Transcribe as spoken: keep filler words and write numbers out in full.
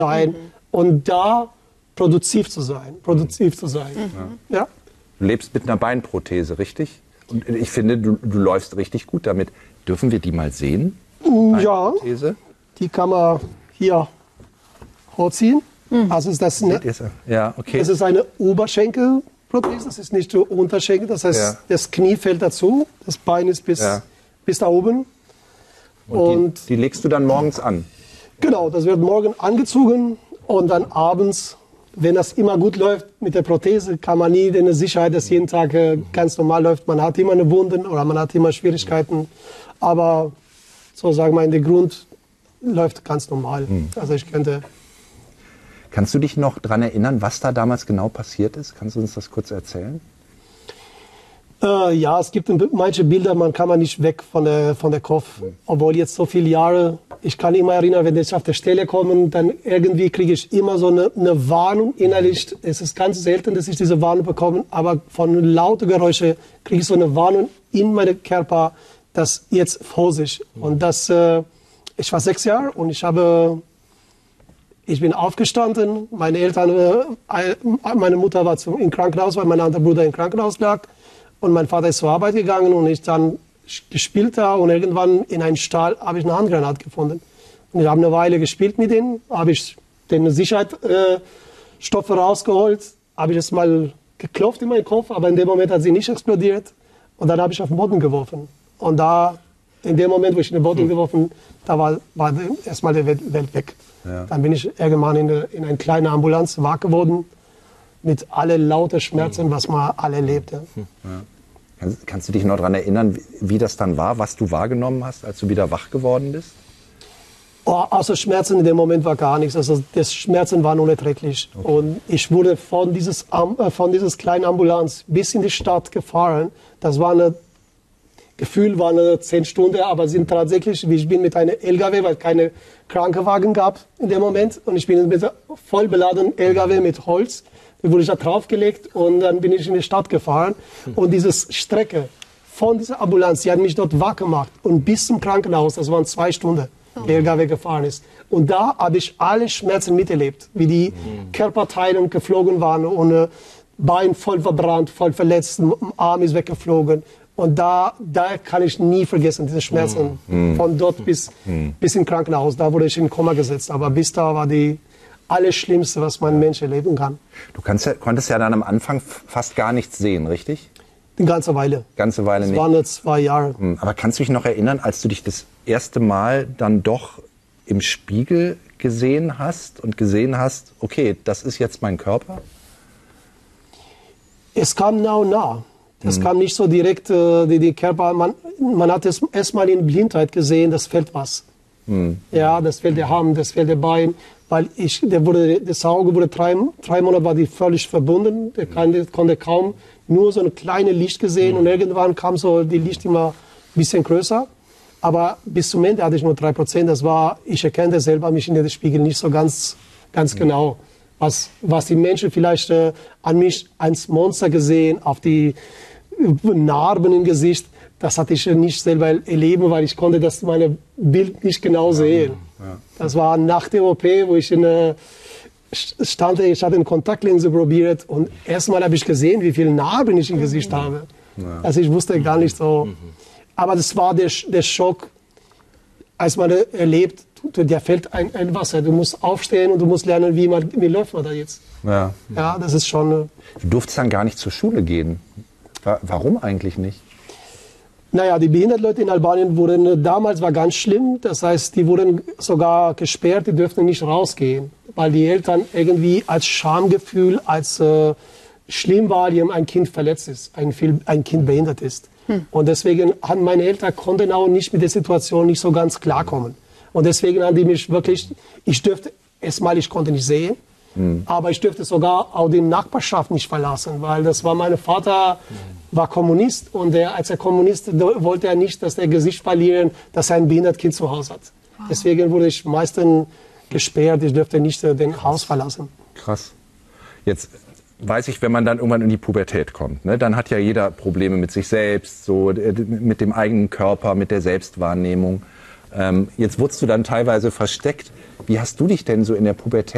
sein Mhm. und da produktiv zu sein. Produktiv zu sein. Mhm. Ja. Du lebst mit einer Beinprothese, richtig? Und ich finde, du, du läufst richtig gut damit. Dürfen wir die mal sehen? Ja, Beinprothese? die kann man hier hochziehen. Mhm. Also ist das eine, Ja, okay. es ist eine Oberschenkelprothese, das ist nicht der Unterschenkel. Das heißt, Ja. das Knie fällt dazu, das Bein ist bis, Ja. bis da oben. Und, Und die, die legst du dann morgens an? genau, das wird morgen angezogen und dann abends, wenn das immer gut läuft mit der Prothese, kann man nie eine Sicherheit, dass jeden Tag äh, ganz normal läuft. Man hat immer eine Wunden oder man hat immer Schwierigkeiten. Aber so sagen wir, in der Grund läuft ganz normal. Mhm. Also ich könnte. Kannst du dich noch daran erinnern, was da damals genau passiert ist? Kannst du uns das kurz erzählen? Äh, ja, es gibt manche Bilder, man kann man nicht weg von der, von der Kopf. Mhm. Obwohl jetzt so viele Jahre, ich kann immer erinnern, wenn ich auf der Stelle komme, dann irgendwie kriege ich immer so eine, eine Warnung innerlich. Es ist ganz selten, dass ich diese Warnung bekomme, aber von lauten Geräuschen kriege ich so eine Warnung in meinem Körper, dass jetzt Vorsicht. Mhm. Und das, äh, ich war sechs Jahre und ich habe, ich bin aufgestanden. Meine Eltern, äh, meine Mutter war zum, im Krankenhaus, weil mein anderer Bruder im Krankenhaus lag. Und mein Vater ist zur Arbeit gegangen und ich dann gespielt da und irgendwann in einem Stall habe ich eine Handgranate gefunden. Und ich habe eine Weile gespielt mit denen, habe ich den Sicherheitsstoffe äh, rausgeholt, habe ich es mal geklopft in meinen Kopf, aber in dem Moment hat sie nicht explodiert und dann habe ich auf den Boden geworfen. Und da, in dem Moment, wo ich in den Boden hm. geworfen, da war, war erstmal die Welt, Welt weg. Ja. Dann bin ich irgendwann in, eine, in eine kleine Ambulanz wach geworden, mit alle lauten Schmerzen, was man alle erlebte. Ja. Kannst, kannst du dich noch daran erinnern, wie, wie das dann war, was du wahrgenommen hast, als du wieder wach geworden bist? Oh, außer Schmerzen in dem Moment war gar nichts. Also das Schmerzen waren unerträglich. Okay. Und ich wurde von dieses, äh, von dieses kleinen Ambulanz bis in die Stadt gefahren. Das war eine Gefühl, war eine zehn Stunden, aber sind tatsächlich, ich bin mit einem L K W, weil es keine Krankenwagen gab in dem Moment. Und ich bin mit einem voll beladenen L K W mit Holz. Da wurde ich da draufgelegt und dann bin ich in die Stadt gefahren. Und diese Strecke von dieser Ambulanz, die hat mich dort wach gemacht. Und bis zum Krankenhaus, das waren zwei Stunden, der L K W gefahren ist. Und da habe ich alle Schmerzen miterlebt, wie die mhm. Körperteile geflogen waren und äh, Bein voll verbrannt, voll verletzt, Arm ist weggeflogen. Und da, da kann ich nie vergessen, diese Schmerzen mhm. von dort bis, mhm. bis ins Krankenhaus. Da wurde ich in Koma gesetzt. Aber bis da war die alles Schlimmste, was man Mensch erleben kann. Du kannst ja, konntest ja dann am Anfang fast gar nichts sehen, richtig? Die ganze Weile. Ganze Weile nicht. Das waren jetzt zwei Jahre. Aber kannst du dich noch erinnern, als du dich das erste Mal dann doch im Spiegel gesehen hast und gesehen hast, okay, das ist jetzt mein Körper? Es kam nah und nah. Das mhm. kam nicht so direkt, äh, die, die Körper, man, man hat es erstmal in Blindheit gesehen, das fällt was. Mhm. Ja, das fällt der Arm, das fällt der Bein. Weil ich, der wurde, das Auge wurde drei, drei Monate war die völlig verbunden. Der konnte, konnte kaum nur so ein kleines Licht gesehen. Mhm. Und irgendwann kam so die Licht immer ein bisschen größer. Aber bis zum Ende hatte ich nur drei Prozent. Das war, ich erkannte selber mich in den Spiegel nicht so ganz, ganz mhm. genau. Was, was die Menschen vielleicht äh, an mich als Monster gesehen, auf die Narben im Gesicht, das hatte ich nicht selber erleben, weil ich konnte das meine Bild nicht genau sehen. Ja, ja. Das war nach der O P, wo ich in, äh, stand, ich hatte eine Kontaktlinse probiert und erstmal habe ich gesehen, wie viele Narben ich im Gesicht habe. Ja. Also ich wusste gar nicht so. Mhm. Aber das war der, der Schock, als man erlebt, dir fällt ein, ein Wasser. Du musst aufstehen und du musst lernen, wie, man, wie läuft man da jetzt. Ja. Ja, das ist schon... Äh, du durftest dann gar nicht zur Schule gehen. Warum eigentlich nicht? Naja, die behinderten Leute in Albanien wurden, damals war ganz schlimm, das heißt, die wurden sogar gesperrt, die dürften nicht rausgehen, weil die Eltern irgendwie als Schamgefühl, als äh, schlimm war, wenn ein Kind verletzt ist, ein, ein Kind behindert ist. Hm. Und deswegen haben meine Eltern konnten auch nicht mit der Situation nicht so ganz klarkommen. Und deswegen haben die mich wirklich, ich dürfte, erstmal, ich konnte nicht sehen, hm. aber ich dürfte sogar auch die Nachbarschaft nicht verlassen, weil das war mein Vater, war Kommunist und der, als er Kommunist wollte er nicht, dass der Gesicht verlieren, dass er ein behindertes Kind zu Hause hat. Wow. Deswegen wurde ich meistens gesperrt, ich dürfte nicht äh, den Haus verlassen. Krass. Jetzt weiß ich, wenn man dann irgendwann in die Pubertät kommt, ne, dann hat ja jeder Probleme mit sich selbst, so äh, mit dem eigenen Körper, mit der Selbstwahrnehmung. Ähm, jetzt wurdest du dann teilweise versteckt. Wie hast du dich denn so in der Pubertät